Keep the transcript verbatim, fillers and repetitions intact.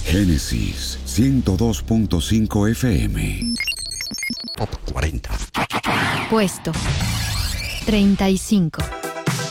Génesis ciento dos punto cinco F M. Top cuarenta. Puesto treinta y cinco.